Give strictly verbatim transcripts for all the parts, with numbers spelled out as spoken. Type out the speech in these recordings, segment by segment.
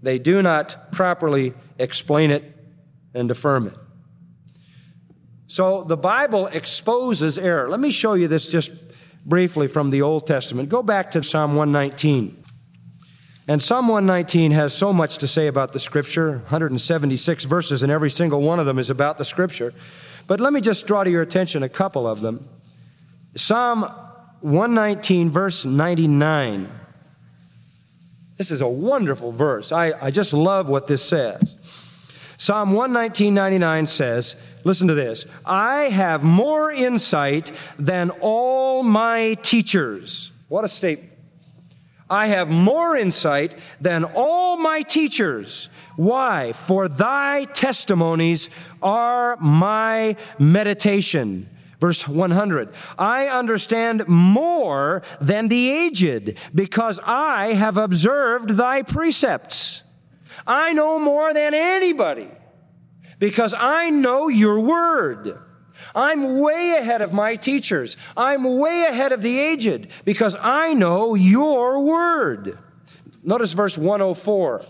They do not properly explain it and affirm it. So the Bible exposes error. Let me show you this just briefly from the Old Testament. Go back to Psalm one nineteen. And Psalm one nineteen has so much to say about the Scripture. one hundred seventy-six verses, and every single one of them is about the Scripture. But let me just draw to your attention a couple of them. Psalm one nineteen, verse ninety-nine. This is a wonderful verse. I, I just love what this says. Psalm one nineteen, ninety-nine says, listen to this, I have more insight than all my teachers. What a statement. I have more insight than all my teachers. Why? For thy testimonies are my meditation. Verse one hundred, I understand more than the aged, because I have observed thy precepts. I know more than anybody, because I know your word. I'm way ahead of my teachers. I'm way ahead of the aged, because I know your word. Notice verse one oh four.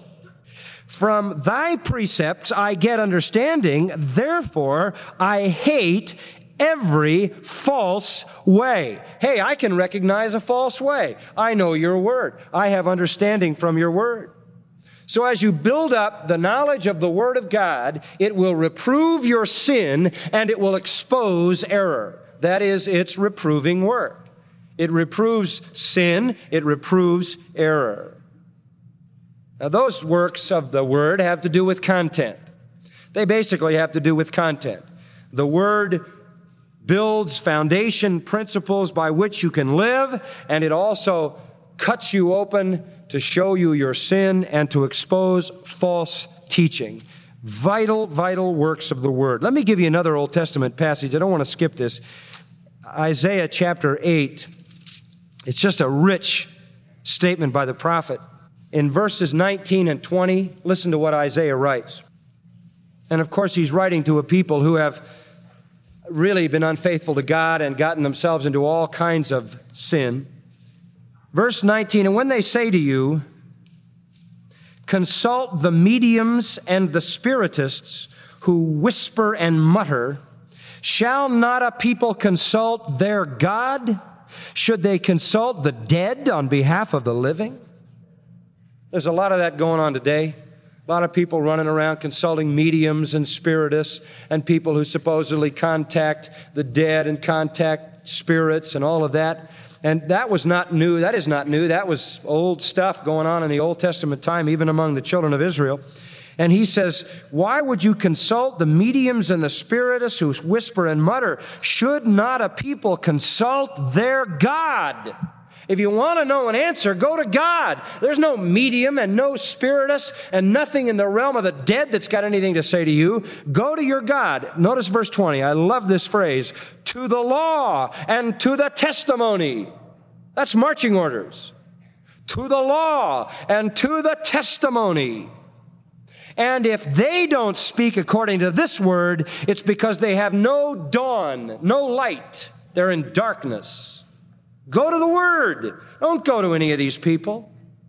From thy precepts I get understanding, therefore I hate every false way. Hey, I can recognize a false way. I know your word. I have understanding from your word. So as you build up the knowledge of the Word of God, it will reprove your sin and it will expose error. That is its reproving work. It reproves sin. It reproves error. Now, those works of the Word have to do with content. They basically have to do with content. The Word builds foundation principles by which you can live, and it also cuts you open to show you your sin and to expose false teaching. Vital, vital works of the Word. Let me give you another Old Testament passage. I don't want to skip this. Isaiah chapter eight. It's just a rich statement by the prophet. In verses nineteen and twenty, listen to what Isaiah writes. And of course, he's writing to a people who have really been unfaithful to God and gotten themselves into all kinds of sin. Verse nineteen, and when they say to you, consult the mediums and the spiritists who whisper and mutter, shall not a people consult their God? Should they consult the dead on behalf of the living? There's a lot of that going on today. A lot of people running around consulting mediums and spiritists and people who supposedly contact the dead and contact spirits and all of that. And that was not new. That is not new. That was old stuff going on in the Old Testament time, even among the children of Israel. And he says, why would you consult the mediums and the spiritists who whisper and mutter? Should not a people consult their God? If you want to know an answer, go to God. There's no medium and no spiritist and nothing in the realm of the dead that's got anything to say to you. Go to your God. Notice verse twenty. I love this phrase. To the law and to the testimony. That's marching orders. To the law and to the testimony. And if they don't speak according to this word, it's because they have no dawn, no light. They're in darkness. Go to the Word. Don't go to any of these people.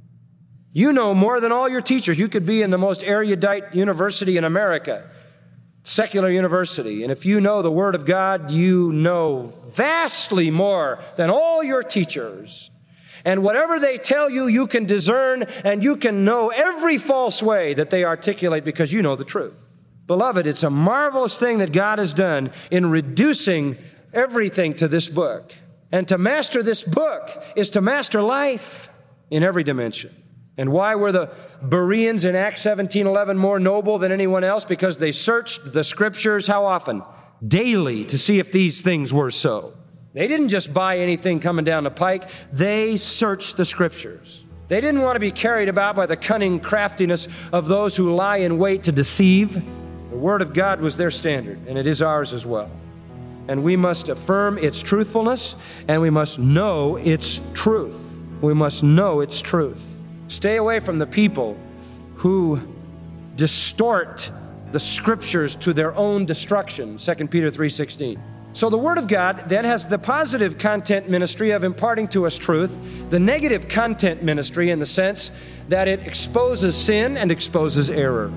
You know more than all your teachers. You could be in the most erudite university in America, secular university. And if you know the Word of God, you know vastly more than all your teachers. And whatever they tell you, you can discern and you can know every false way that they articulate because you know the truth. Beloved, it's a marvelous thing that God has done in reducing everything to this book. And to master this book is to master life in every dimension. And why were the Bereans in Acts seventeen eleven more noble than anyone else? Because they searched the Scriptures how often? Daily, to see if these things were so. They didn't just buy anything coming down the pike. They searched the Scriptures. They didn't want to be carried about by the cunning craftiness of those who lie in wait to deceive. The Word of God was their standard, and it is ours as well. And we must affirm its truthfulness, and we must know its truth. We must know its truth. Stay away from the people who distort the Scriptures to their own destruction, Second Peter three sixteen. So the Word of God then has the positive content ministry of imparting to us truth, the negative content ministry in the sense that it exposes sin and exposes error.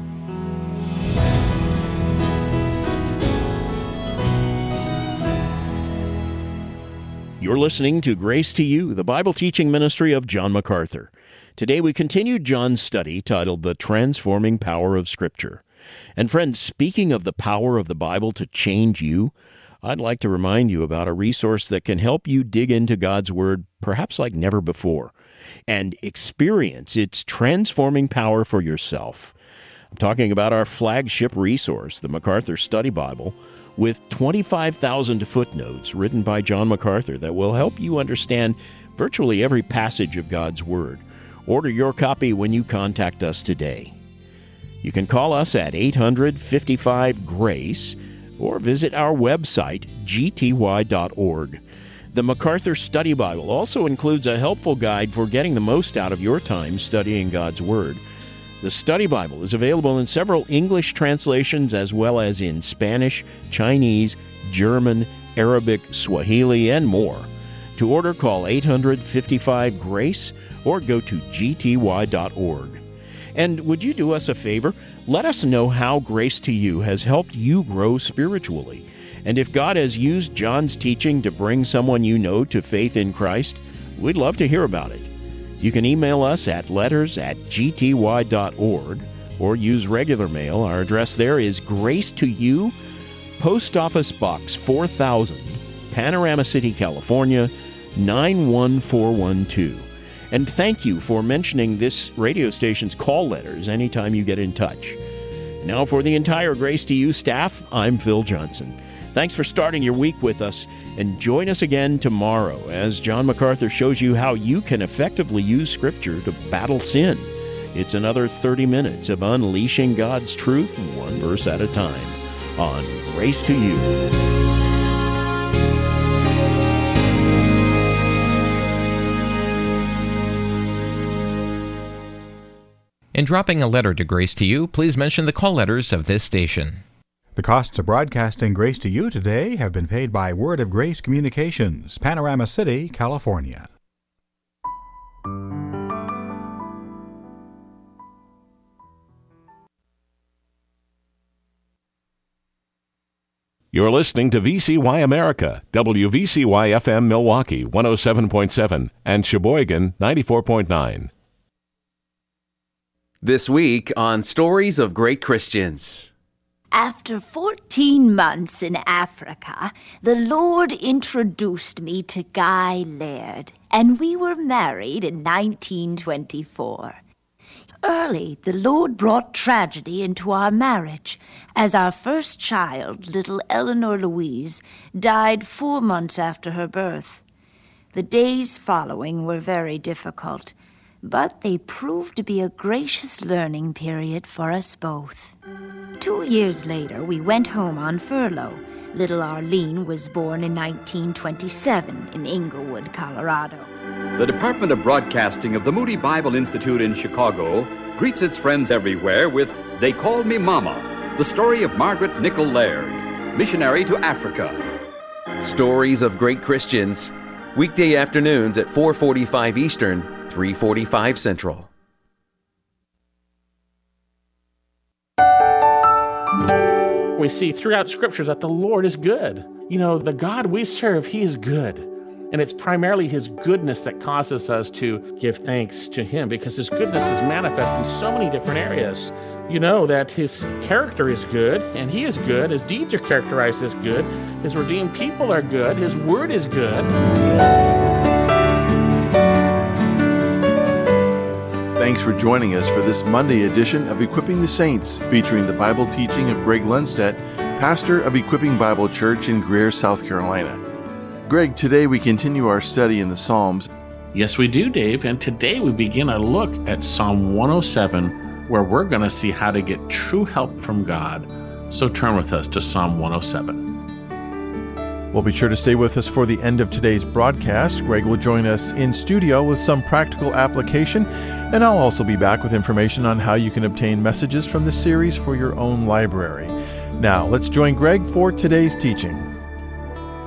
You're listening to Grace to You, the Bible teaching ministry of John MacArthur. Today we continue John's study titled The Transforming Power of Scripture. And friends, speaking of the power of the Bible to change you, I'd like to remind you about a resource that can help you dig into God's Word perhaps like never before and experience its transforming power for yourself. I'm talking about our flagship resource, the MacArthur Study Bible, with twenty-five thousand footnotes written by John MacArthur that will help you understand virtually every passage of God's Word. Order your copy when you contact us today. You can call us at eight hundred, fifty-five, GRACE or visit our website, g t y dot org. The MacArthur Study Bible also includes a helpful guide for getting the most out of your time studying God's Word. The Study Bible is available in several English translations as well as in Spanish, Chinese, German, Arabic, Swahili, and more. To order, call eight hundred, fifty-five, GRACE or go to g t y dot org. And would you do us a favor? Let us know how Grace to You has helped you grow spiritually. And if God has used John's teaching to bring someone you know to faith in Christ, we'd love to hear about it. You can email us at letters at g t y dot org or use regular mail. Our address there is Grace to You, Post Office Box four thousand, Panorama City, California, nine one four one two. And thank you for mentioning this radio station's call letters anytime you get in touch. Now for the entire Grace to You staff, I'm Phil Johnson. Thanks for starting your week with us, and join us again tomorrow as John MacArthur shows you how you can effectively use Scripture to battle sin. It's another thirty minutes of unleashing God's truth one verse at a time on Grace to You. In dropping a letter to Grace to You, please mention the call letters of this station. The costs of broadcasting Grace to You today have been paid by Word of Grace Communications, Panorama City, California. You're listening to V C Y America, W V C Y F M Milwaukee one oh seven point seven and Sheboygan ninety-four point nine. This week on Stories of Great Christians. After fourteen months in Africa, the Lord introduced me to Guy Laird, and we were married in nineteen twenty-four. Early, the Lord brought tragedy into our marriage, as our first child, little Eleanor Louise, died four months after her birth. The days following were very difficult, but they proved to be a gracious learning period for us both. Two years later, we went home on furlough. Little Arlene was born in nineteen twenty-seven in Inglewood, Colorado. The Department of Broadcasting of the Moody Bible Institute in Chicago greets its friends everywhere with They Called Me Mama, the story of Margaret Nichol Laird, missionary to Africa. Stories of Great Christians, weekday afternoons at four forty-five Eastern, three forty-five Central. We see throughout Scripture that the Lord is good. You know, the God we serve, He is good. And it's primarily His goodness that causes us to give thanks to Him, because His goodness is manifest in so many different areas. You know that His character is good, and He is good. His deeds are characterized as good. His redeemed people are good. His word is good. Thanks for joining us for this Monday edition of Equipping the Saints, featuring the Bible teaching of Greg Lundstedt, pastor of Equipping Bible Church in Greer, South Carolina. Greg, today we continue our study in the Psalms. Yes, we do, Dave. And today we begin our look at Psalm one oh seven, where we're going to see how to get true help from God. So turn with us to Psalm one oh seven. Well, be sure to stay with us for the end of today's broadcast. Greg will join us in studio with some practical application, and I'll also be back with information on how you can obtain messages from the series for your own library. Now, let's join Greg for today's teaching.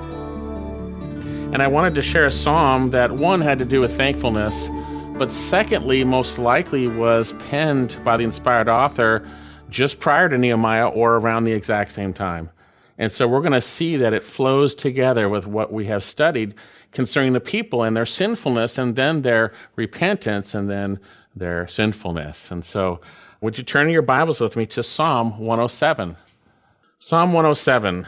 And I wanted to share a psalm that, one, had to do with thankfulness, but secondly, most likely was penned by the inspired author just prior to Nehemiah or around the exact same time. And so we're going to see that it flows together with what we have studied concerning the people and their sinfulness, and then their repentance, and then their sinfulness. And so would you turn your Bibles with me to Psalm one oh seven? Psalm one oh seven.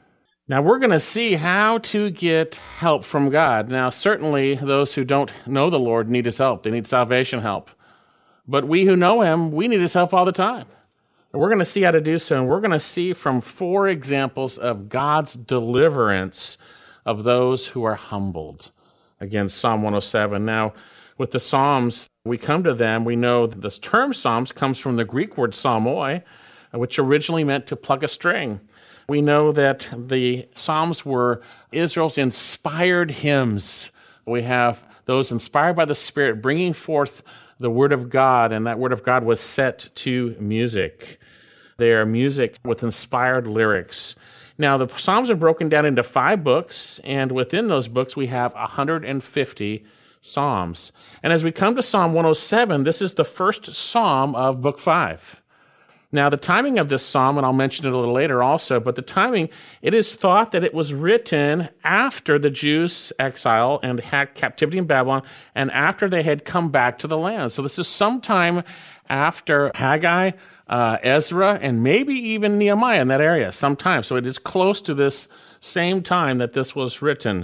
Now we're going to see how to get help from God. Now certainly those who don't know the Lord need His help. They need salvation help. But we who know Him, we need His help all the time. And we're going to see how to do so, and we're going to see from four examples of God's deliverance of those who are humbled. Again, Psalm one oh seven. Now, with the Psalms, we come to them, we know that this term Psalms comes from the Greek word psalmoi, which originally meant to pluck a string. We know that the Psalms were Israel's inspired hymns. We have those inspired by the Spirit bringing forth the Word of God, and that Word of God was set to music. They are music with inspired lyrics. Now, the Psalms are broken down into five books, and within those books we have one hundred fifty Psalms. And as we come to Psalm one oh seven, this is the first Psalm of Book five. Now, the timing of this Psalm, and I'll mention it a little later also, but the timing, it is thought that it was written after the Jews' exile and had captivity in Babylon, and after they had come back to the land. So this is sometime after Haggai, Uh, Ezra, and maybe even Nehemiah in that area sometime. So it is close to this same time that this was written.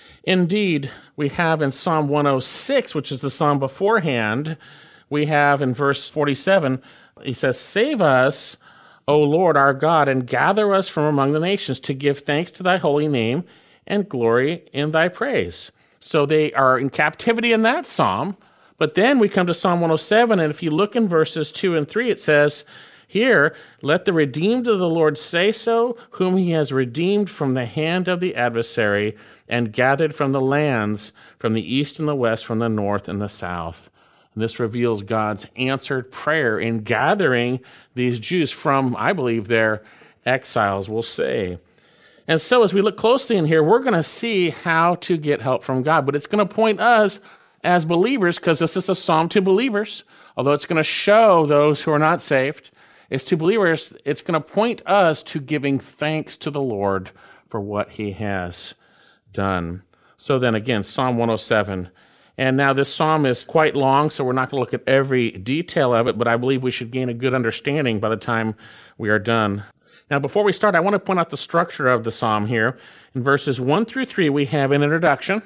Indeed, we have in Psalm one oh six, which is the psalm beforehand, we have in verse forty-seven, he says, "Save us, O Lord our God, and gather us from among the nations to give thanks to thy holy name and glory in thy praise." So they are in captivity in that psalm. But then we come to Psalm one oh seven, and if you look in verses two and three, it says here, "Let the redeemed of the Lord say so, whom he has redeemed from the hand of the adversary and gathered from the lands, from the east and the west, from the north and the south." And this reveals God's answered prayer in gathering these Jews from, I believe, their exiles, we'll say. And so as we look closely in here, we're going to see how to get help from God. But it's going to point us as believers, because this is a psalm to believers, although it's going to show those who are not saved, it's to believers, it's going to point us to giving thanks to the Lord for what he has done. So then again, Psalm one oh seven. And now this psalm is quite long, so we're not going to look at every detail of it, but I believe we should gain a good understanding by the time we are done. Now before we start, I want to point out the structure of the psalm here. In verses one through three, we have an introduction.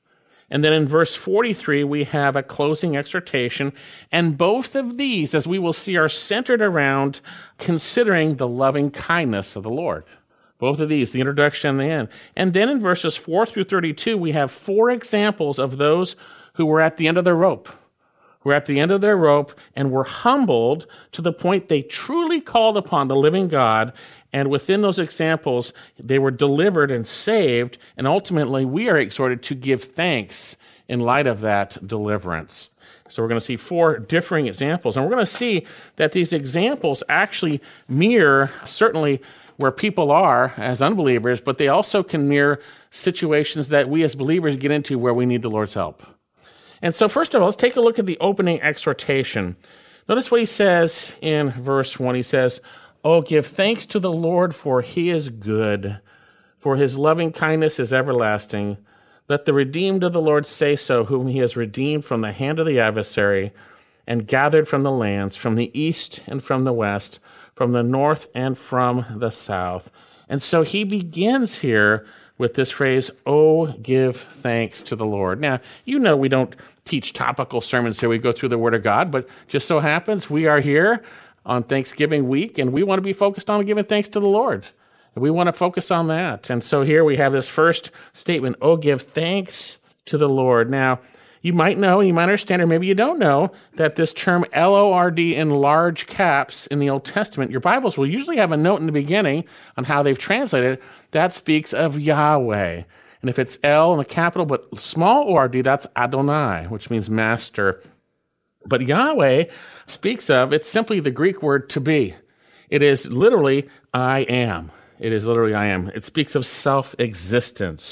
And then in verse forty-three, we have a closing exhortation. And both of these, as we will see, are centered around considering the loving kindness of the Lord. Both of these, the introduction and the end. And then in verses four through thirty-two, we have four examples of those who were at the end of their rope. Who were at the end of their rope and were humbled to the point they truly called upon the living God. And within those examples, they were delivered and saved, and ultimately we are exhorted to give thanks in light of that deliverance. So we're going to see four differing examples, and we're going to see that these examples actually mirror certainly where people are as unbelievers, but they also can mirror situations that we as believers get into where we need the Lord's help. And so first of all, let's take a look at the opening exhortation. Notice what he says in verse one. He says, "Oh, give thanks to the Lord, for he is good, for his loving kindness is everlasting. Let the redeemed of the Lord say so, whom he has redeemed from the hand of the adversary and gathered from the lands, from the east and from the west, from the north and from the south." And so he begins here with this phrase, "Oh, give thanks to the Lord." Now, you know we don't teach topical sermons here. We go through the Word of God, but just so happens we are here on Thanksgiving week, and we want to be focused on giving thanks to the Lord. And we want to focus on that. And so here we have this first statement, "Oh, give thanks to the Lord." Now, you might know, you might understand, or maybe you don't know, that this term L O R D in large caps in the Old Testament, your Bibles will usually have a note in the beginning on how they've translated it. That speaks of Yahweh. And if it's L in the capital, but small O R D, that's Adonai, which means master. But Yahweh speaks of, it's simply the Greek word to be. It is literally I am. It is literally I am. It speaks of self-existence.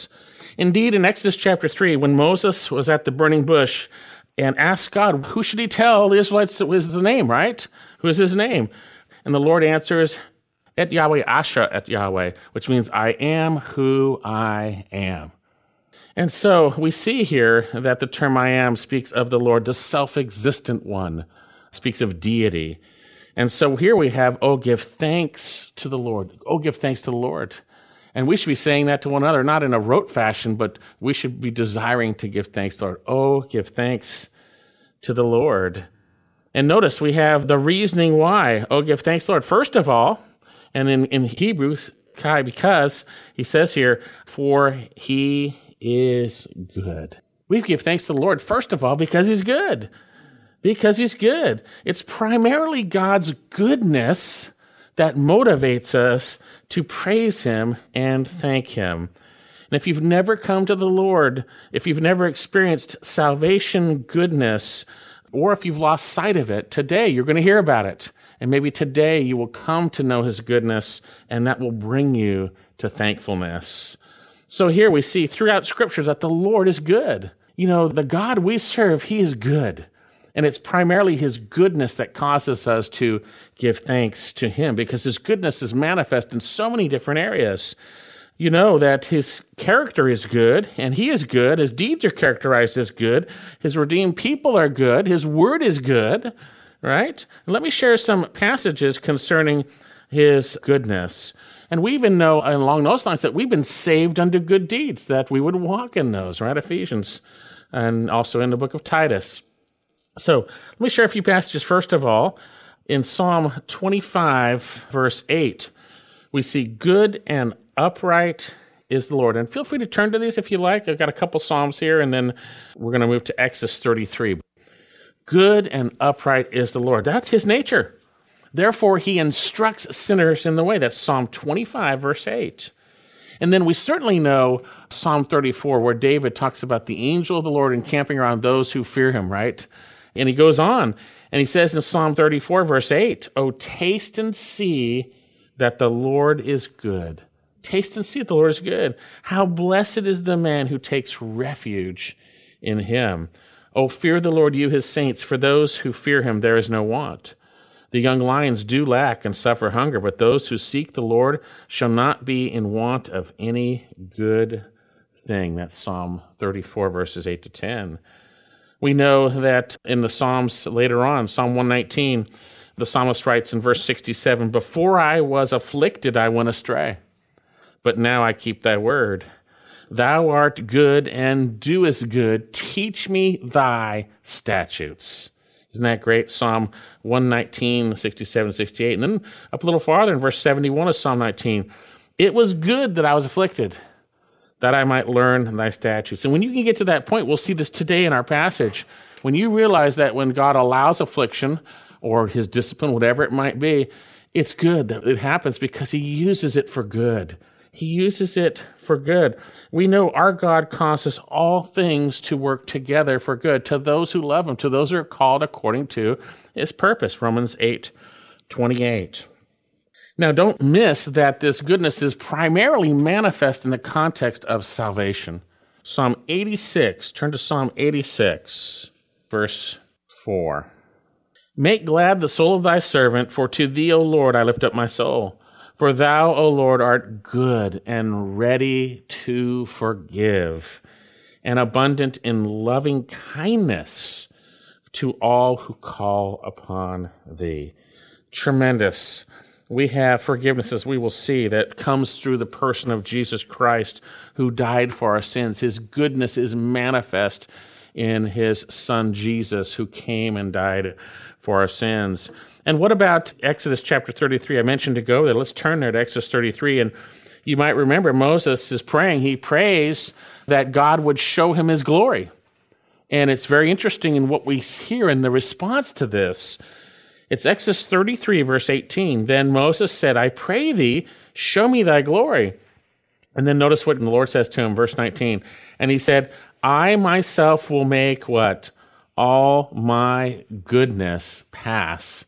Indeed, in Exodus chapter three, when Moses was at the burning bush and asked God, who should he tell the Israelites was the name, right? Who is his name? And the Lord answers, Et Yahweh Asher et Yahweh, which means I am who I am. And so we see here that the term I am speaks of the Lord, the self-existent one, speaks of deity. And so here we have, oh, give thanks to the Lord. Oh, give thanks to the Lord. And we should be saying that to one another, not in a rote fashion, but we should be desiring to give thanks to the Lord. Oh, give thanks to the Lord. And notice we have the reasoning why. Oh, give thanks to the Lord. First of all, and in, in Hebrew, Kai, because he says here, for he is good. We give thanks to the Lord, first of all, because he's good. Because he's good. It's primarily God's goodness that motivates us to praise him and thank him. And if you've never come to the Lord, if you've never experienced salvation goodness, or if you've lost sight of it, today you're going to hear about it. And maybe today you will come to know his goodness, and that will bring you to thankfulness. So here we see throughout Scripture that the Lord is good. You know, the God we serve, he is good. And it's primarily his goodness that causes us to give thanks to him, because his goodness is manifest in so many different areas. You know that his character is good, and he is good. His deeds are characterized as good. His redeemed people are good. His word is good, right? And let me share some passages concerning his goodness. And we even know along those lines that we've been saved unto good deeds, that we would walk in those, right? Ephesians, and also in the book of Titus. So let me share a few passages. First of all, in Psalm twenty-five, verse eight, we see good and upright is the Lord. And feel free to turn to these if you like. I've got a couple Psalms here, and then we're going to move to Exodus thirty-three. Good and upright is the Lord. That's his nature. Therefore, he instructs sinners in the way. That's Psalm twenty-five, verse eight. And then we certainly know Psalm thirty-four, where David talks about the angel of the Lord encamping around those who fear him, right? And he goes on, and he says in Psalm thirty-four, verse eight, oh, taste and see that the Lord is good. Taste and see that the Lord is good. How blessed is the man who takes refuge in him. Oh, fear the Lord, you his saints, for those who fear him there is no want. The young lions do lack and suffer hunger, but those who seek the Lord shall not be in want of any good thing. That's Psalm thirty-four, verses eight to ten. We know that in the Psalms later on, Psalm one nineteen, the psalmist writes in verse sixty-seven, before I was afflicted, I went astray, but now I keep thy word. Thou art good and doest good. Teach me thy statutes. Isn't that great? Psalm one nineteen, sixty-seven, sixty-eight. And then up a little farther in verse seventy-one of Psalm nineteen, it was good that I was afflicted, that I might learn thy statutes. And when you can get to that point, we'll see this today in our passage. When you realize that when God allows affliction or his discipline, whatever it might be, it's good that it happens because he uses it for good. He uses it for good. We know our God causes all things to work together for good to those who love him, to those who are called according to his purpose, Romans eight twenty-eight. Now, don't miss that this goodness is primarily manifest in the context of salvation. Psalm eighty-six, turn to Psalm eighty-six, verse four. Make glad the soul of thy servant, for to thee, O Lord, I lift up my soul. For thou, O Lord, art good and ready to forgive, and abundant in loving kindness to all who call upon thee. Tremendous. We have forgiveness, as we will see, that comes through the person of Jesus Christ, who died for our sins. His goodness is manifest in his Son Jesus, who came and died for our sins. And what about Exodus chapter thirty-three? I mentioned to go there. Let's turn there to Exodus thirty-three. And you might remember Moses is praying. He prays that God would show him his glory. And it's very interesting in what we hear in the response to this. It's Exodus thirty-three, verse eighteen. Then Moses said, I pray thee, show me thy glory. And then notice what the Lord says to him, verse nineteen. And he said, I myself will make what? All my goodness pass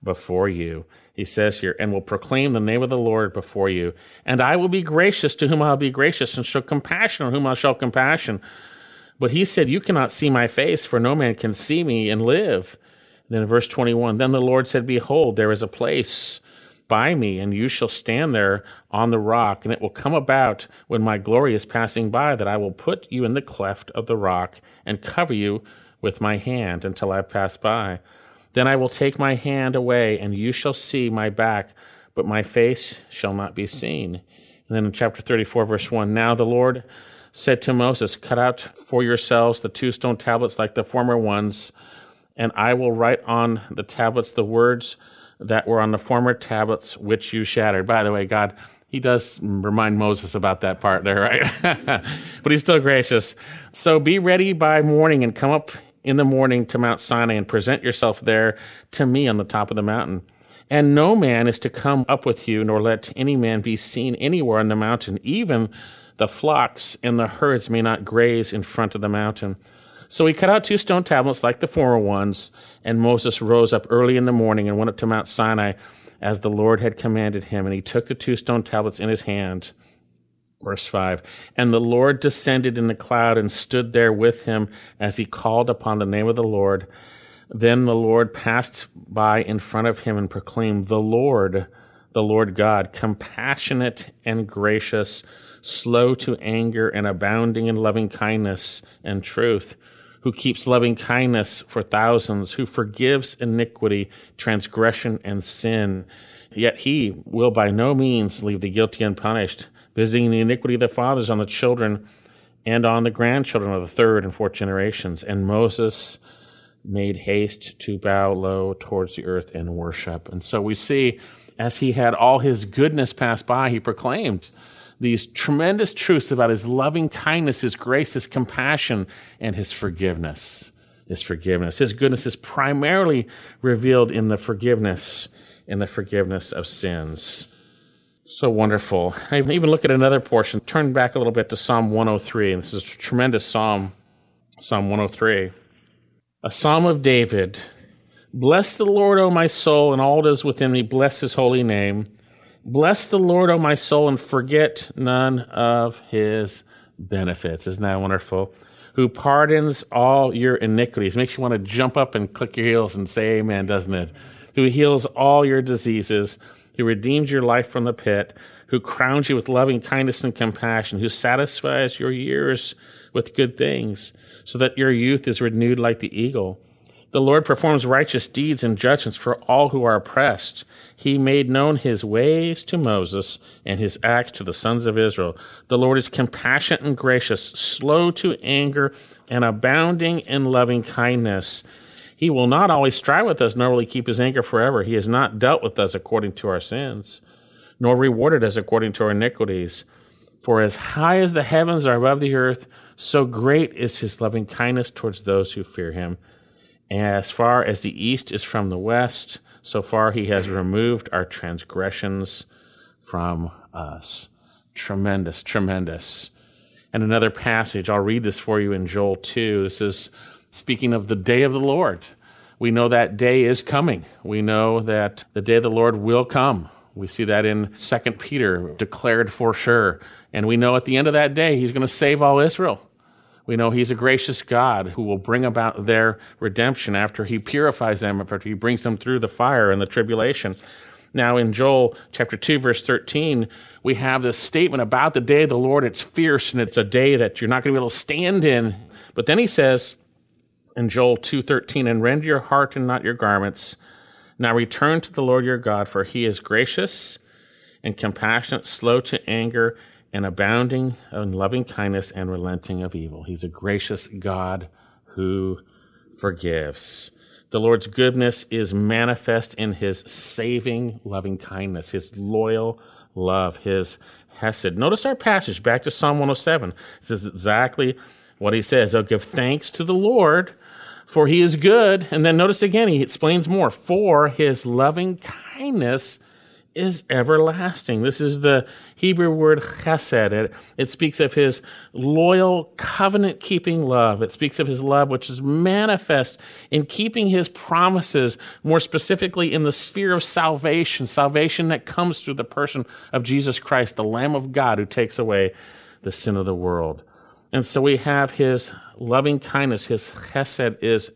before you. He says here, and will proclaim the name of the Lord before you. And I will be gracious to whom I will be gracious, and show compassion on whom I shall compassion. But he said, you cannot see my face, for no man can see me and live. And then in verse twenty-one, then the Lord said, behold, there is a place by me, and you shall stand there on the rock. And it will come about when my glory is passing by, that I will put you in the cleft of the rock and cover you with my hand until I pass by. Then I will take my hand away, and you shall see my back, but my face shall not be seen. And then in chapter thirty-four, verse one, now the Lord said to Moses, cut out for yourselves the two stone tablets like the former ones, and I will write on the tablets the words that were on the former tablets which you shattered. By the way, God, he does remind Moses about that part there, right? But he's still gracious. So be ready by morning and come up in the morning to Mount Sinai and present yourself there to me on the top of the mountain. And no man is to come up with you, nor let any man be seen anywhere on the mountain. Even the flocks and the herds may not graze in front of the mountain. So he cut out two stone tablets like the former ones, and Moses rose up early in the morning and went up to Mount Sinai as the Lord had commanded him. And he took the two stone tablets in his hand. Verse five, and the Lord descended in the cloud and stood there with him as he called upon the name of the Lord. Then the Lord passed by in front of him and proclaimed, the Lord, the Lord God, compassionate and gracious, slow to anger and abounding in loving kindness and truth, who keeps loving kindness for thousands, who forgives iniquity, transgression, and sin. Yet he will by no means leave the guilty unpunished, visiting the iniquity of the fathers on the children and on the grandchildren of the third and fourth generations. And Moses made haste to bow low towards the earth and worship. And so we see, as he had all his goodness pass by, he proclaimed these tremendous truths about his loving kindness, his grace, his compassion, and his forgiveness. His forgiveness. His goodness is primarily revealed in the forgiveness, in the forgiveness of sins. So wonderful. I even look at another portion. Turn back a little bit to Psalm one oh three. And this is a tremendous psalm, Psalm one oh three. A psalm of David. Bless the Lord, O my soul, and all that is within me. Bless his holy name. Bless the Lord, O my soul, and forget none of his benefits. Isn't that wonderful? Who pardons all your iniquities. Makes you want to jump up and click your heels and say amen, doesn't it? Who heals all your diseases. Who redeems your life from the pit, who crowns you with loving kindness and compassion, who satisfies your years with good things, so that your youth is renewed like the eagle. The Lord performs righteous deeds and judgments for all who are oppressed. He made known his ways to Moses and his acts to the sons of Israel. The Lord is compassionate and gracious, slow to anger, and abounding in loving kindness. He will not always strive with us, nor will he keep his anger forever. He has not dealt with us according to our sins, nor rewarded us according to our iniquities. For as high as the heavens are above the earth, so great is his loving kindness towards those who fear him. And as far as the east is from the west, so far he has removed our transgressions from us. Tremendous, tremendous. And another passage, I'll read this for you in Joel two. This is speaking of the day of the Lord. We know that day is coming. We know that the day of the Lord will come. We see that in Second Peter, declared for sure. And we know at the end of that day, he's going to save all Israel. We know he's a gracious God who will bring about their redemption after he purifies them, after he brings them through the fire and the tribulation. Now in Joel chapter two, verse thirteen, we have this statement about the day of the Lord. It's fierce and it's a day that you're not going to be able to stand in. But then he says, in Joel two thirteen, and rend your heart and not your garments. Now return to the Lord your God, for he is gracious and compassionate, slow to anger, and abounding in loving kindness and relenting of evil. He's a gracious God who forgives. The Lord's goodness is manifest in his saving loving kindness, his loyal love, his hesed. Notice our passage back to Psalm one oh seven. It says exactly what he says. Oh, give thanks to the Lord, for he is good. And then notice again, he explains more. For his loving kindness is everlasting. This is the Hebrew word chesed. It, it speaks of his loyal, covenant-keeping love. It speaks of his love which is manifest in keeping his promises, more specifically in the sphere of salvation, salvation that comes through the person of Jesus Christ, the Lamb of God who takes away the sin of the world. And so we have his loving kindness, his chesed is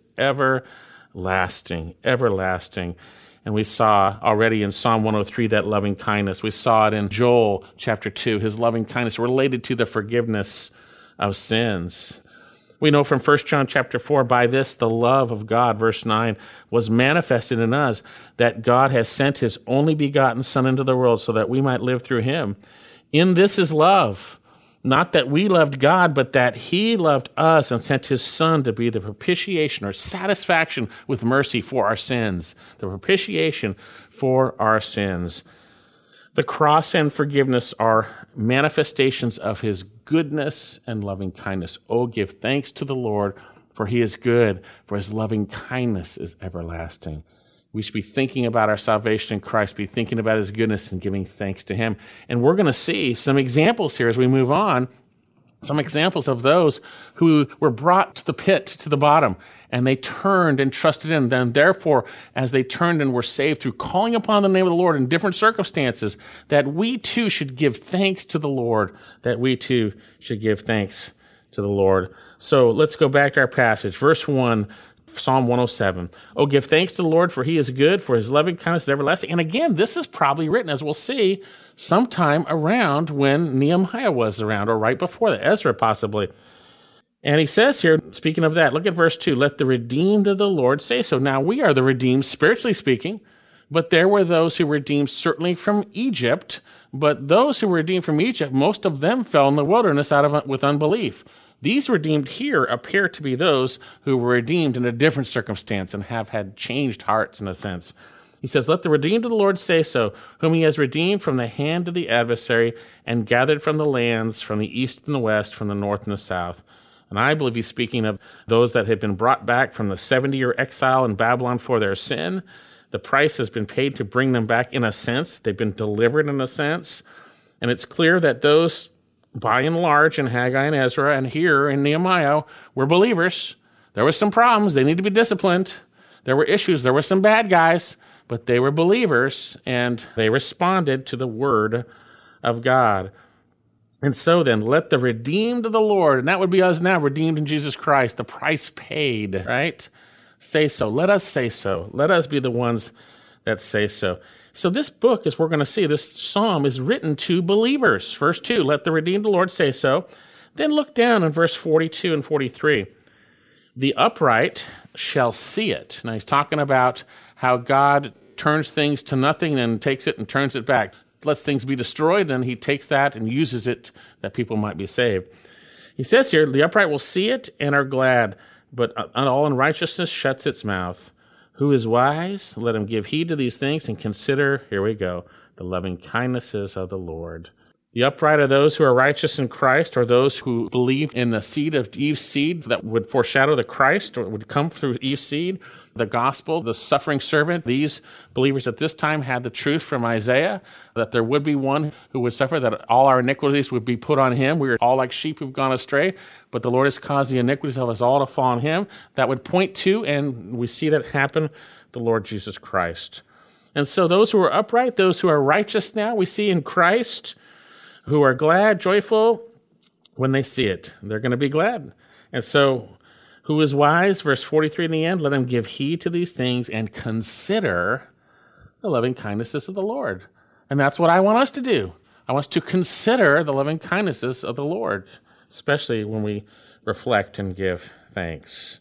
everlasting, everlasting. And we saw already in Psalm one oh three that loving kindness. We saw it in Joel chapter two, his loving kindness related to the forgiveness of sins. We know from First John chapter four, by this the love of God, verse nine, was manifested in us, that God has sent his only begotten Son into the world so that we might live through him. In this is love. Not that we loved God, but that he loved us and sent his Son to be the propitiation or satisfaction with mercy for our sins. The propitiation for our sins. The cross and forgiveness are manifestations of his goodness and loving kindness. Oh, give thanks to the Lord, for he is good, for his loving kindness is everlasting. We should be thinking about our salvation in Christ, be thinking about his goodness and giving thanks to him. And we're going to see some examples here as we move on, some examples of those who were brought to the pit, to the bottom, and they turned and trusted in them. Therefore, as they turned and were saved through calling upon the name of the Lord in different circumstances, that we too should give thanks to the Lord, that we too should give thanks to the Lord. So let's go back to our passage. Verse one, Psalm one oh seven. Oh, give thanks to the Lord, for he is good, for his loving kindness is everlasting. And again, this is probably written, as we'll see, sometime around when Nehemiah was around, or right before that, Ezra possibly. And he says here, speaking of that, look at verse two, let the redeemed of the Lord say so. Now, we are the redeemed, spiritually speaking, but there were those who were redeemed certainly from Egypt, but those who were redeemed from Egypt, most of them fell in the wilderness out of with unbelief. These redeemed here appear to be those who were redeemed in a different circumstance and have had changed hearts in a sense. He says, let the redeemed of the Lord say so, whom he has redeemed from the hand of the adversary and gathered from the lands, from the east and the west, from the north and the south. And I believe he's speaking of those that had been brought back from the seventy-year exile in Babylon for their sin. The price has been paid to bring them back in a sense. They've been delivered in a sense. And it's clear that those, by and large, in Haggai and Ezra and here in Nehemiah, were believers. There were some problems. They need to be disciplined. There were issues. There were some bad guys, but they were believers, and they responded to the word of God. And so then, let the redeemed of the Lord, and that would be us now, redeemed in Jesus Christ, the price paid, right? Say so. Let us say so. Let us be the ones that say so. So this book, as we're going to see, this psalm is written to believers. Verse two, let the redeemed of the Lord say so. Then look down in verse forty-two and forty-three. The upright shall see it. Now he's talking about how God turns things to nothing and takes it and turns it back. Lets things be destroyed, then he takes that and uses it that people might be saved. He says here, the upright will see it and are glad, but all unrighteousness shuts its mouth. Who is wise? Let him give heed to these things and consider, here we go, the loving kindnesses of the Lord. The upright are those who are righteous in Christ, or those who believe in the seed of Eve's seed that would foreshadow the Christ, or would come through Eve's seed, the gospel, the suffering servant. These believers at this time had the truth from Isaiah, that there would be one who would suffer, that all our iniquities would be put on him. We are all like sheep who've gone astray, but the Lord has caused the iniquities of us all to fall on him. That would point to, and we see that happen, the Lord Jesus Christ. And so those who are upright, those who are righteous now, we see in Christ, who are glad, joyful, when they see it. They're going to be glad. And so, who is wise? Verse forty-three in the end, let him give heed to these things and consider the loving kindnesses of the Lord. And that's what I want us to do. I want us to consider the loving kindnesses of the Lord, especially when we reflect and give thanks.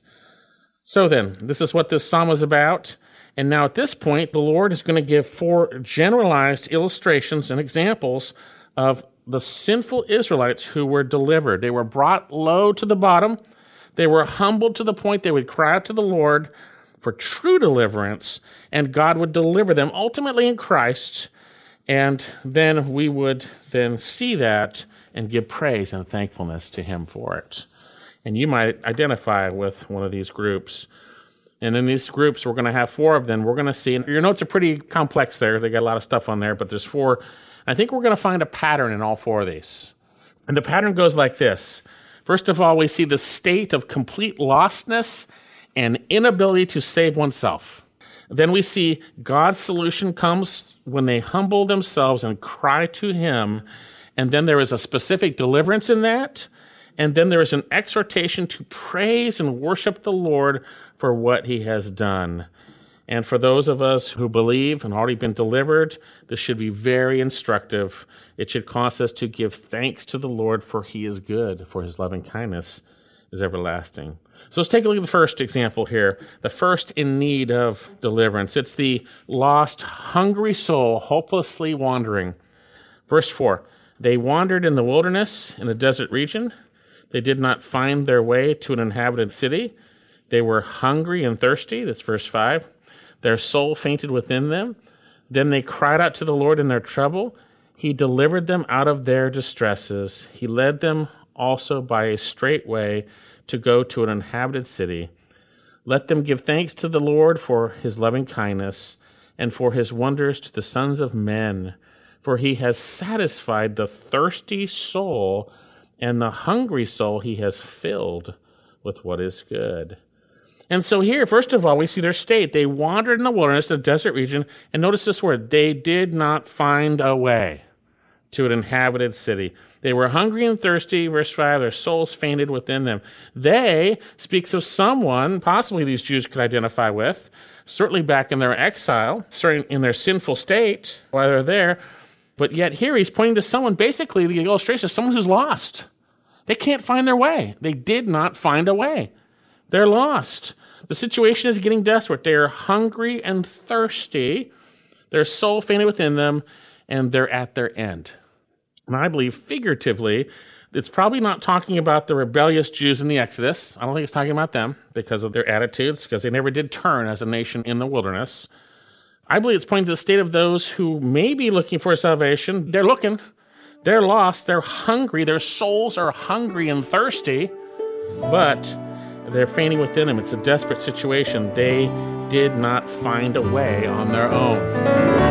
So then, this is what this psalm is about. And now at this point, the Lord is going to give four generalized illustrations and examples of the sinful Israelites who were delivered. They were brought low to the bottom. They were humbled to the point they would cry out to the Lord for true deliverance, and God would deliver them ultimately in Christ, and then we would then see that and give praise and thankfulness to him for it. And you might identify with one of these groups. And in these groups, we're going to have four of them. We're going to see, and your notes are pretty complex there. They got a lot of stuff on there, but there's four. I think we're going to find a pattern in all four of these. And the pattern goes like this. First of all, we see the state of complete lostness and inability to save oneself. Then we see God's solution comes when they humble themselves and cry to him. And then there is a specific deliverance in that. And then there is an exhortation to praise and worship the Lord for what he has done. And for those of us who believe and already been delivered, this should be very instructive. It should cause us to give thanks to the Lord, for he is good, for his loving kindness is everlasting. So let's take a look at the first example here, the first in need of deliverance. It's the lost, hungry soul, hopelessly wandering. Verse four, they wandered in the wilderness, in a desert region. They did not find their way to an inhabited city. They were hungry and thirsty. That's verse five. Their soul fainted within them. Then they cried out to the Lord in their trouble. He delivered them out of their distresses. He led them also by a straight way to go to an inhabited city. Let them give thanks to the Lord for his loving kindness and for his wonders to the sons of men. For he has satisfied the thirsty soul, and the hungry soul he has filled with what is good. And so here, first of all, we see their state. They wandered in the wilderness, the desert region, and notice this word, they did not find a way to an inhabited city. They were hungry and thirsty, verse five, their souls fainted within them. They speaks of someone, possibly these Jews could identify with, certainly back in their exile, certainly in their sinful state while they're there, but yet here he's pointing to someone, basically the illustration is someone who's lost. They can't find their way. They did not find a way. They're lost. The situation is getting desperate. They are hungry and thirsty. Their soul fainted within them, and they're at their end. And I believe figuratively, it's probably not talking about the rebellious Jews in the Exodus. I don't think it's talking about them because of their attitudes, because they never did turn as a nation in the wilderness. I believe it's pointing to the state of those who may be looking for salvation. They're looking. They're lost. They're hungry. Their souls are hungry and thirsty, but they're fainting within them. It's a desperate situation. They did not find a way on their own.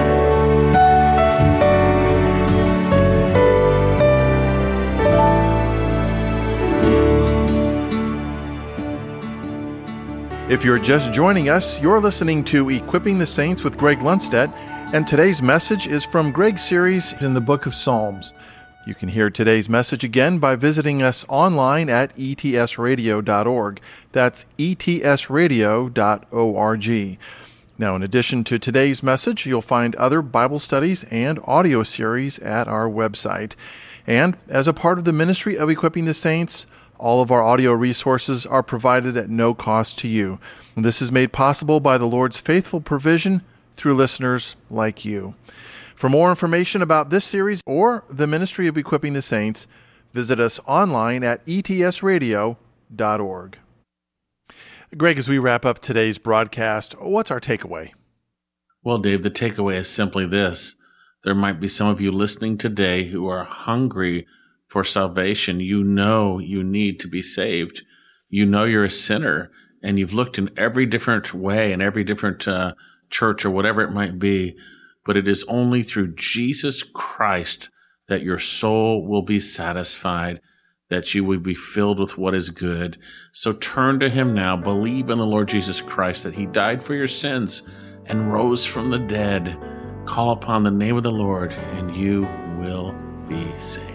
If you're just joining us, you're listening to Equipping the Saints with Greg Lundstedt, and today's message is from Greg's series in the book of Psalms. You can hear today's message again by visiting us online at e t s radio dot org. That's e t s radio dot org. Now, in addition to today's message, you'll find other Bible studies and audio series at our website. And as a part of the ministry of Equipping the Saints, all of our audio resources are provided at no cost to you. This is made possible by the Lord's faithful provision through listeners like you. For more information about this series or the ministry of Equipping the Saints, visit us online at e t s radio dot org. Greg, as we wrap up today's broadcast, what's our takeaway? Well, Dave, the takeaway is simply this. There might be some of you listening today who are hungry for salvation. You know you need to be saved. You know you're a sinner, and you've looked in every different way, in every different uh, church or whatever it might be, but it is only through Jesus Christ that your soul will be satisfied, that you will be filled with what is good. So turn to him now. Believe in the Lord Jesus Christ, that he died for your sins and rose from the dead. Call upon the name of the Lord, and you will be saved.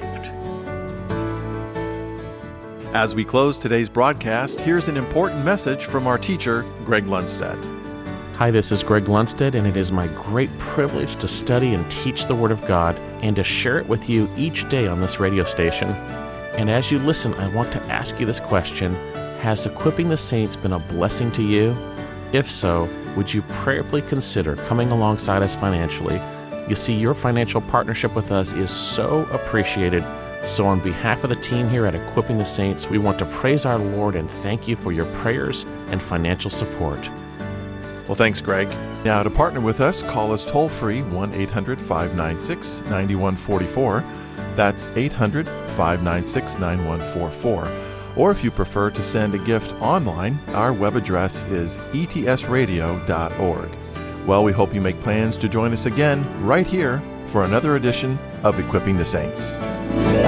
As we close today's broadcast, here's an important message from our teacher, Greg Lundstedt. Hi, this is Greg Lundstedt, and it is my great privilege to study and teach the Word of God and to share it with you each day on this radio station. And as you listen, I want to ask you this question. Has Equipping the Saints been a blessing to you? If so, would you prayerfully consider coming alongside us financially? You see, your financial partnership with us is so appreciated. So on behalf of the team here at Equipping the Saints, we want to praise our Lord and thank you for your prayers and financial support. Well, thanks, Greg. Now, to partner with us, call us toll-free one eight hundred five nine six nine one four four. That's eight hundred five nine six nine one four four. Or if you prefer to send a gift online, our web address is e t s radio dot org. Well, we hope you make plans to join us again right here for another edition of Equipping the Saints.